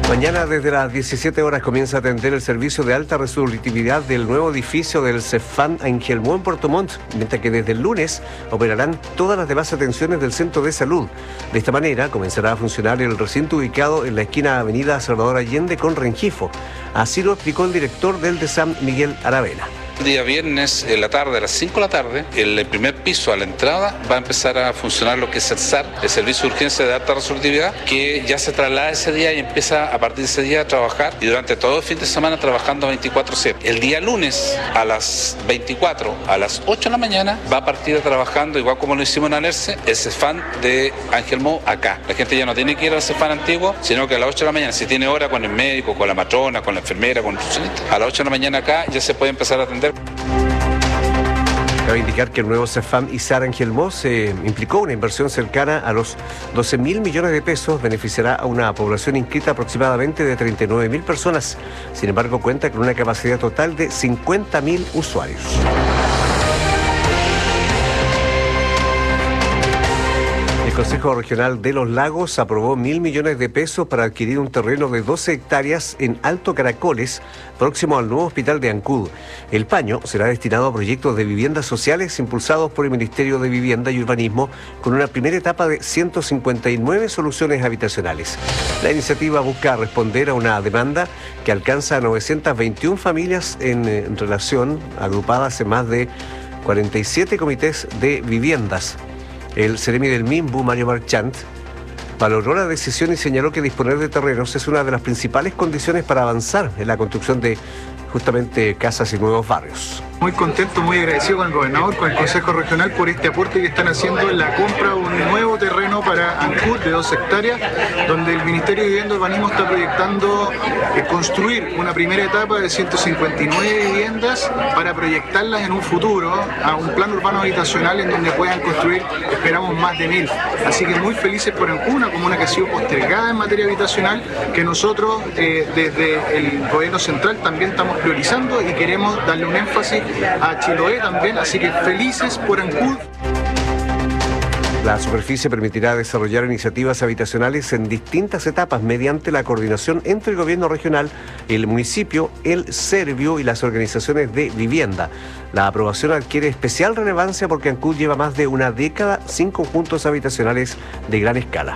Mañana desde las 17 horas comienza a atender el servicio de alta resolutividad del nuevo edificio del Cefam Angelmó en Puerto Montt, mientras que desde el lunes operarán todas las demás atenciones del centro de salud. De esta manera comenzará a funcionar el recinto ubicado en la esquina Avenida Salvador Allende con Rengifo. Así lo explicó el director del DESAM, Miguel Aravena. El día viernes, en la tarde, a las 5 de la tarde, el primer piso a la entrada va a empezar a funcionar lo que es el SAR, el Servicio de Urgencia de Alta Resolutividad, que ya se traslada ese día y empieza a partir de ese día a trabajar y durante todo el fin de semana trabajando 24/7. El día lunes a las 24, a las 8 de la mañana, va a partir trabajando, igual como lo hicimos en Alerce, el Cefam de Angelmó acá. La gente ya no tiene que ir al Cefam antiguo, sino que a las 8 de la mañana, si tiene hora con el médico, con la matrona, con la enfermera, con el nutricionista, a las 8 de la mañana acá ya se puede empezar a atender. Cabe indicar que el nuevo Cefam SAR Angelmó implicó una inversión cercana a los 12.000 millones de pesos, beneficiará a una población inscrita aproximadamente de 39.000 personas. Sin embargo, cuenta con una capacidad total de 50.000 usuarios. El Consejo Regional de los Lagos aprobó 1.000 millones de pesos para adquirir un terreno de 12 hectáreas en Alto Caracoles, próximo al nuevo hospital de Ancud. El paño será destinado a proyectos de viviendas sociales impulsados por el Ministerio de Vivienda y Urbanismo, con una primera etapa de 159 soluciones habitacionales. La iniciativa busca responder a una demanda que alcanza a 921 familias en relación, agrupadas en más de 47 comités de viviendas. El seremi del MIMBU, Mario Marchant, valoró la decisión y señaló que disponer de terrenos es una de las principales condiciones para avanzar en la construcción de justamente casas y nuevos barrios. Muy contento, muy agradecido con el gobernador, con el Consejo Regional por este aporte que están haciendo en la compra de un nuevo terreno para Ancud de 2 hectáreas, donde el Ministerio de Vivienda y Urbanismo está proyectando construir una primera etapa de 159 viviendas para proyectarlas en un futuro a un plan urbano habitacional en donde puedan construir, esperamos, más de 1.000. Así que muy felices por Ancud, una comuna que ha sido postergada en materia habitacional, que nosotros desde el gobierno central también estamos priorizando y queremos darle un énfasis a Chiloé también, así que felices por Ancud. La superficie permitirá desarrollar iniciativas habitacionales en distintas etapas mediante la coordinación entre el gobierno regional, el municipio, el Servio y las organizaciones de vivienda. La aprobación adquiere especial relevancia porque Ancud lleva más de una década sin conjuntos habitacionales de gran escala.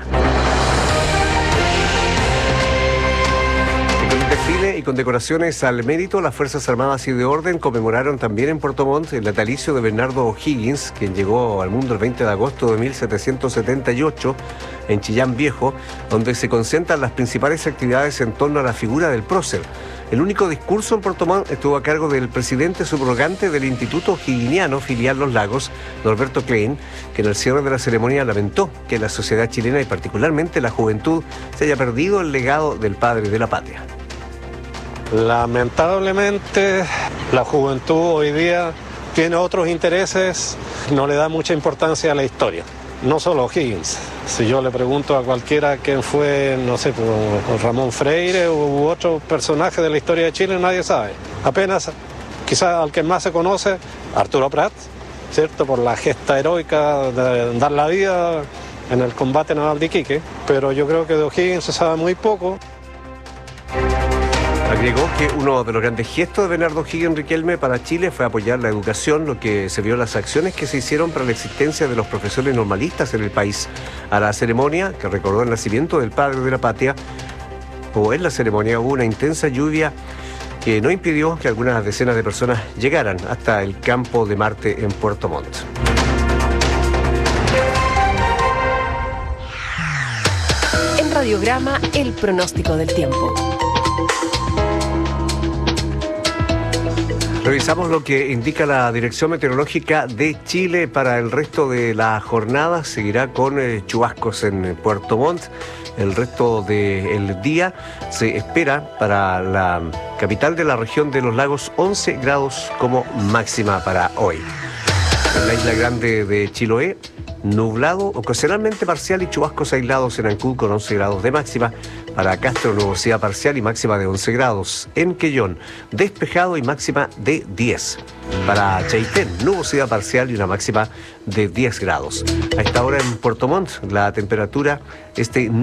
Desfile y condecoraciones al mérito, las Fuerzas Armadas y de Orden conmemoraron también en Puerto Montt el natalicio de Bernardo O'Higgins, quien llegó al mundo el 20 de agosto de 1778 en Chillán Viejo, donde se concentran las principales actividades en torno a la figura del prócer. El único discurso en Puerto Montt estuvo a cargo del presidente subrogante del Instituto O'Higginiano Filial Los Lagos, Norberto Klein, que en el cierre de la ceremonia lamentó que la sociedad chilena y particularmente la juventud se haya perdido el legado del padre de la patria. Lamentablemente, la juventud hoy día tiene otros intereses, no le da mucha importancia a la historia. No solo O'Higgins. Si yo le pregunto a cualquiera quién fue, no sé, Ramón Freire u otro personaje de la historia de Chile, nadie sabe. Apenas, quizás al que más se conoce, Arturo Prat, ¿cierto? Por la gesta heroica de dar la vida en el combate naval de Iquique. Pero yo creo que de O'Higgins se sabe muy poco. Agregó que uno de los grandes gestos de Bernardo O'Higgins Riquelme para Chile fue apoyar la educación, lo que se vio en las acciones que se hicieron para la existencia de los profesores normalistas en el país. A la ceremonia, que recordó el nacimiento del padre de la patria, o en la ceremonia hubo una intensa lluvia que no impidió que algunas decenas de personas llegaran hasta el campo de Marte en Puerto Montt. En Radiograma, el pronóstico del tiempo. Revisamos lo que indica la Dirección Meteorológica de Chile para el resto de la jornada. Seguirá con chubascos en Puerto Montt. El resto del día se espera para la capital de la región de los lagos 11 grados como máxima para hoy. En la isla grande de Chiloé, nublado, ocasionalmente parcial y chubascos aislados en Ancud con 11 grados de máxima. Para Castro, nubosidad parcial y máxima de 11 grados. En Quellón, despejado y máxima de 10. Para Chaitén, nubosidad parcial y una máxima de 10 grados. A esta hora en Puerto Montt, la temperatura